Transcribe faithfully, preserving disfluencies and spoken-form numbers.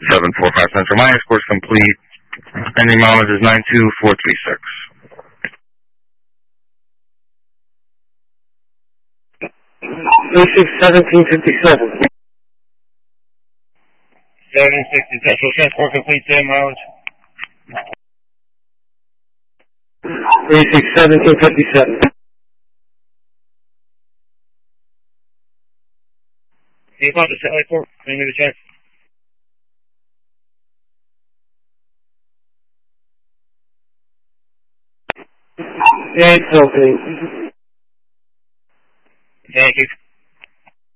seven four five Central. My escort's complete. Ending mileage is nine two four three six. thirty-six seventeen fifty-seven. seven sixty Central. Transport complete. Day mileage. thirty-six seventeen fifty-seven. Can you pop the satellite port? Can you give a chance? Yeah, it's okay. Thank you.